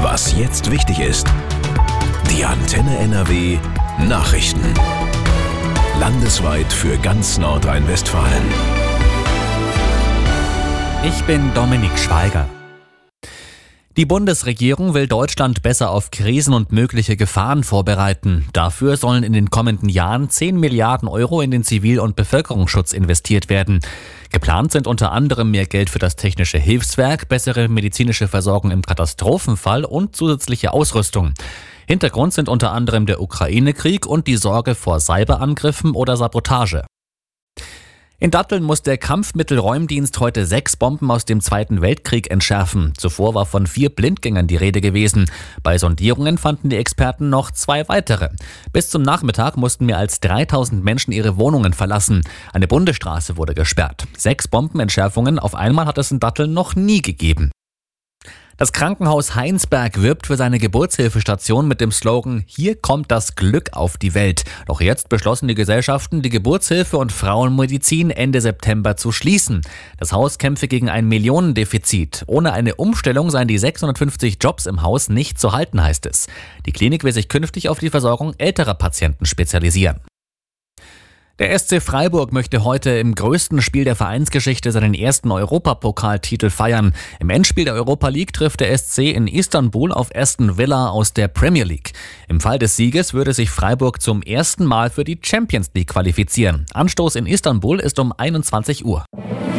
Was jetzt wichtig ist. Die Antenne NRW Nachrichten. Landesweit für ganz Nordrhein-Westfalen. Ich bin Dominik Schweiger. Die Bundesregierung will Deutschland besser auf Krisen und mögliche Gefahren vorbereiten. Dafür sollen in den kommenden Jahren 10 Milliarden Euro in den Zivil- und Bevölkerungsschutz investiert werden. Geplant sind unter anderem mehr Geld für das Technische Hilfswerk, bessere medizinische Versorgung im Katastrophenfall und zusätzliche Ausrüstung. Hintergrund sind unter anderem der Ukraine-Krieg und die Sorge vor Cyberangriffen oder Sabotage. In Datteln muss der Kampfmittelräumdienst heute 6 Bomben aus dem Zweiten Weltkrieg entschärfen. Zuvor war von 4 Blindgängern die Rede gewesen. Bei Sondierungen fanden die Experten noch 2 weitere. Bis zum Nachmittag mussten mehr als 3000 Menschen ihre Wohnungen verlassen. Eine Bundesstraße wurde gesperrt. 6 Bombenentschärfungen auf einmal hat es in Datteln noch nie gegeben. Das Krankenhaus Heinsberg wirbt für seine Geburtshilfestation mit dem Slogan „Hier kommt das Glück auf die Welt". Doch jetzt beschlossen die Gesellschaften, die Geburtshilfe und Frauenmedizin Ende September zu schließen. Das Haus kämpfe gegen ein Millionendefizit. Ohne eine Umstellung seien die 650 Jobs im Haus nicht zu halten, heißt es. Die Klinik will sich künftig auf die Versorgung älterer Patienten spezialisieren. Der SC Freiburg möchte heute im größten Spiel der Vereinsgeschichte seinen ersten Europapokaltitel feiern. Im Endspiel der Europa League trifft der SC in Istanbul auf Aston Villa aus der Premier League. Im Fall des Sieges würde sich Freiburg zum ersten Mal für die Champions League qualifizieren. Anstoß in Istanbul ist um 21 Uhr.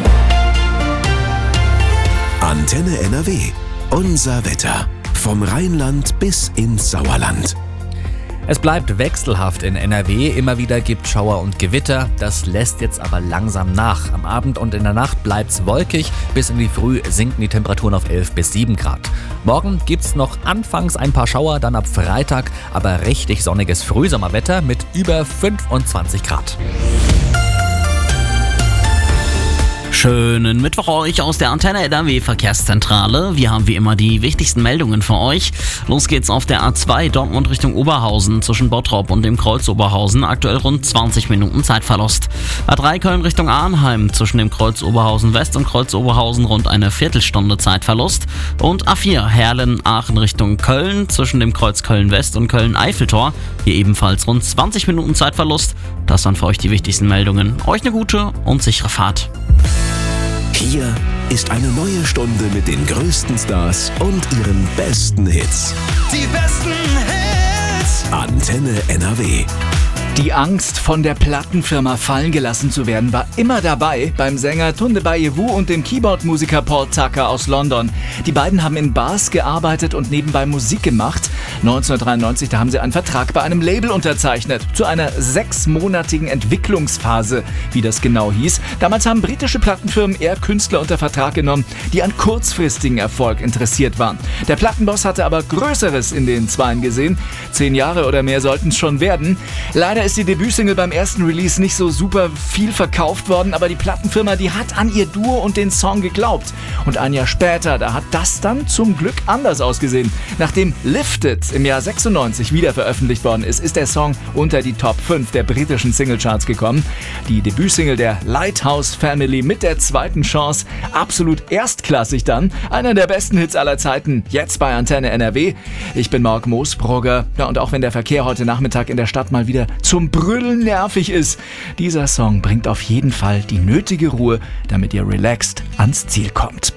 Antenne NRW. Unser Wetter. Vom Rheinland bis ins Sauerland. Es bleibt wechselhaft in NRW, immer wieder gibt Schauer und Gewitter, das lässt jetzt aber langsam nach. Am Abend und in der Nacht bleibt's wolkig, bis in die Früh sinken die Temperaturen auf 11 bis 7 Grad. Morgen gibt's noch anfangs ein paar Schauer, dann ab Freitag aber richtig sonniges Frühsommerwetter mit über 25 Grad. Schönen Mittwoch euch aus der Antenne NRW Verkehrszentrale. Wir haben wie immer die wichtigsten Meldungen für euch. Los geht's auf der A2 Dortmund Richtung Oberhausen zwischen Bottrop und dem Kreuz Oberhausen. Aktuell rund 20 Minuten Zeitverlust. A3 Köln Richtung Arnheim zwischen dem Kreuz Oberhausen West und Kreuz Oberhausen rund eine Viertelstunde Zeitverlust. Und A4 Herlen Aachen Richtung Köln zwischen dem Kreuz Köln West und Köln Eiffeltor. Hier ebenfalls rund 20 Minuten Zeitverlust. Das waren für euch die wichtigsten Meldungen. Euch eine gute und sichere Fahrt. Hier ist eine neue Stunde mit den größten Stars und ihren besten Hits. Die besten Hits. Antenne NRW. Die Angst, von der Plattenfirma fallen gelassen zu werden, war immer dabei beim Sänger Tunde Bayewu und dem Keyboard-Musiker Paul Tucker aus London. Die beiden haben in Bars gearbeitet und nebenbei Musik gemacht. 1993, da haben sie einen Vertrag bei einem Label unterzeichnet. Zu einer 6-monatigen Entwicklungsphase, wie das genau hieß. Damals haben britische Plattenfirmen eher Künstler unter Vertrag genommen, die an kurzfristigen Erfolg interessiert waren. Der Plattenboss hatte aber Größeres in den Zweien gesehen. 10 Jahre oder mehr sollten es schon werden. Leider ist die Debütsingle beim ersten Release nicht so super viel verkauft worden, aber die Plattenfirma, die hat an ihr Duo und den Song geglaubt. Und ein Jahr später, da hat das dann zum Glück anders ausgesehen. Nachdem Lifted im Jahr 96 wieder veröffentlicht worden ist, ist der Song unter die Top 5 der britischen Singlecharts gekommen. Die Debütsingle der Lighthouse Family mit der zweiten Chance, absolut erstklassig dann. Einer der besten Hits aller Zeiten, jetzt bei Antenne NRW. Ich bin Marc Moosbrugger. Ja, und auch wenn der Verkehr heute Nachmittag in der Stadt mal wieder zum Brüllen nervig ist, dieser Song bringt auf jeden Fall die nötige Ruhe, damit ihr relaxed ans Ziel kommt.